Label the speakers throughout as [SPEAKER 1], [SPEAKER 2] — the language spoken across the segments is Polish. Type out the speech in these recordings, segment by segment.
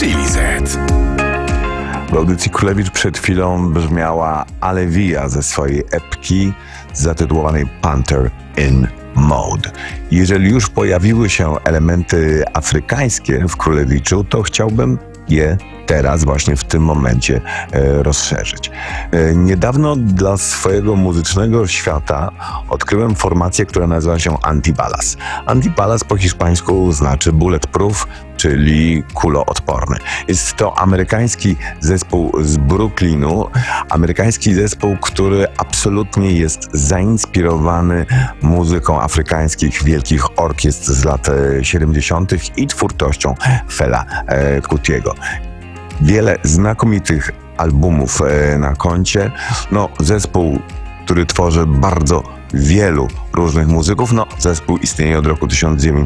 [SPEAKER 1] Chili Z.
[SPEAKER 2] W audycji Królewicz przed chwilą brzmiała Alevia ze swojej epki zatytułowanej Panther in Mode. Jeżeli już pojawiły się elementy afrykańskie w Królewiczu, to chciałbym je teraz, właśnie w tym momencie rozszerzyć. Niedawno dla swojego muzycznego świata odkryłem formację, która nazywa się Antibalas. Antibalas po hiszpańsku znaczy bulletproof, czyli kuloodporny. Jest to amerykański zespół z Brooklynu, amerykański zespół, który absolutnie jest zainspirowany muzyką afrykańskich wielkich orkiestr z lat 70. i twórczością Fela Kutiego. Wiele znakomitych albumów na koncie. Zespół, który tworzy bardzo wielu różnych muzyków. Zespół istnieje od roku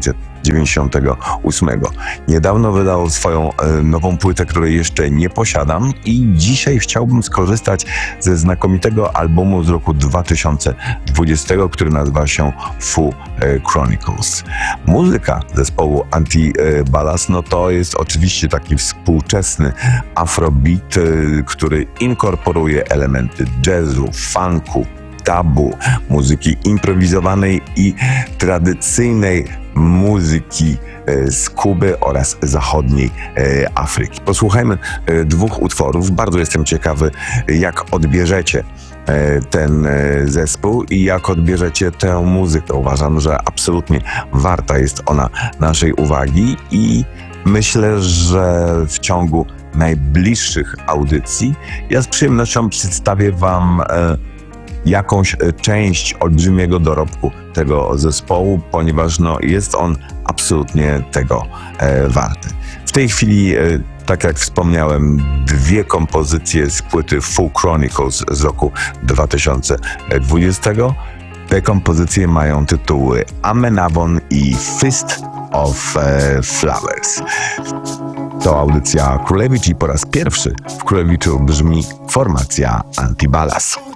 [SPEAKER 2] 1998. Niedawno wydał swoją nową płytę, której jeszcze nie posiadam i dzisiaj chciałbym skorzystać ze znakomitego albumu z roku 2020, który nazywa się Foo Chronicles. Muzyka zespołu Antibalas, to jest oczywiście taki współczesny afrobeat, który inkorporuje elementy jazzu, funku, tabu, muzyki improwizowanej i tradycyjnej muzyki z Kuby oraz zachodniej Afryki. Posłuchajmy dwóch utworów. Bardzo jestem ciekawy, jak odbierzecie ten zespół i jak odbierzecie tę muzykę. Uważam, że absolutnie warta jest ona naszej uwagi i myślę, że w ciągu najbliższych audycji ja z przyjemnością przedstawię Wam jakąś część olbrzymiego dorobku tego zespołu, ponieważ jest on absolutnie tego warty. W tej chwili, tak jak wspomniałem, dwie kompozycje z płyty Foo Chronicles z roku 2020. Te kompozycje mają tytuły Amenabon i Fist of Flowers. To audycja Królewicz i po raz pierwszy w Królewiczu brzmi formacja Antibalas.